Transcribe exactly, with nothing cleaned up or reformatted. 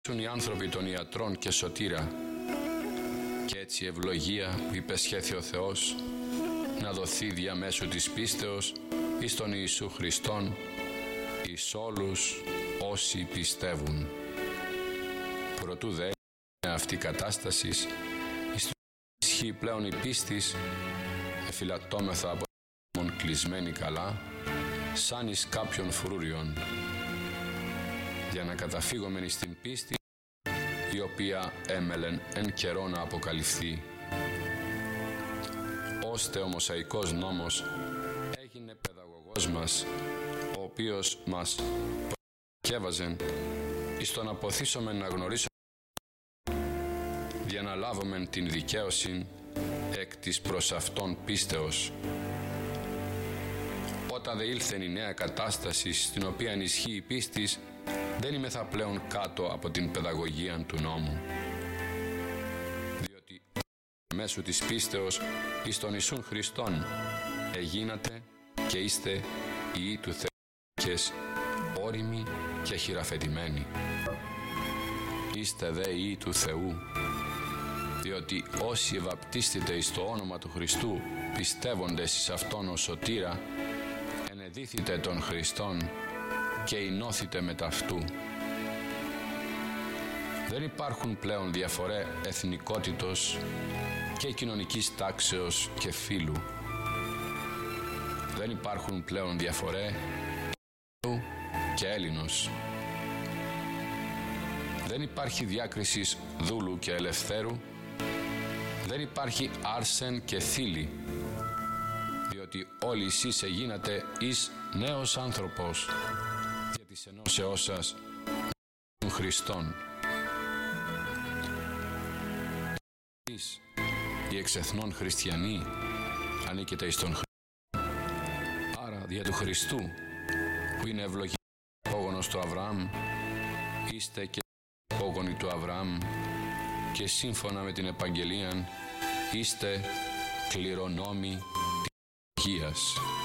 οι άνθρωποι των ιατρών και σωτήρα, και έτσι η ευλογία που υπεσχέθη ο Θεός να δοθεί διαμέσου της πίστεως εις τον Ιησού Χριστόν εις όλους όσοι πιστεύουν. Προτού δε αυτή η κατάσταση ισχύει πλέον η πίστης, εφυλακτώμεθα από τον κλεισμένη καλά σαν εις κάποιον φρούριον, για να καταφύγομεν στην πίστη η οποία έμελεν εν καιρό να αποκαλυφθεί. Ώστε ο Μωσαϊκός νόμος έγινε παιδαγωγός μας, ο οποίος μας προκέβαζεν εις το να ποθήσομεν να γνωρίσομεν, για να λάβομεν την δικαίωση εκ της προς αυτόν πίστεως. Όταν δε ήλθεν η νέα κατάσταση στην οποία ενισχύει η πίστης, δεν είμεθα πλέον κάτω από την παιδαγωγία του νόμου, διότι μέσω της πίστεως εις τον Ιησούν Χριστόν εγίνατε και είστε ιοί του Θεού και όριμοι και χειραφετημένοι. Είστε δε ιοί του Θεού, διότι όσοι ευαπτίστητε εις το όνομα του Χριστού, πιστεύοντες εις Αυτόν ως σωτήρα, ενεδίθητε τον Χριστόν και ενώθητε με ταυτού. Δεν υπάρχουν πλέον διαφορέ εθνικότητος και κοινωνικής τάξεως και φύλου. Δεν υπάρχουν πλέον διαφορέ και Έλληνος. Δεν υπάρχει διάκριση δούλου και ελευθέρου. Δεν υπάρχει άρσεν και θήλη, διότι όλοι εσείς εγίνατε εις νέος άνθρωπος για της ενώσεώς σας του Χριστόν. Εσείς, οι εξεθνών χριστιανοί, ανήκετε εις τον Χριστό. Άρα, δια του Χριστού, που είναι ευλογημένος απόγονος του Αβραάμ, είστε και απόγονοι του Αβραάμ, και σύμφωνα με την Επαγγελία είστε κληρονόμοι της Αγίας.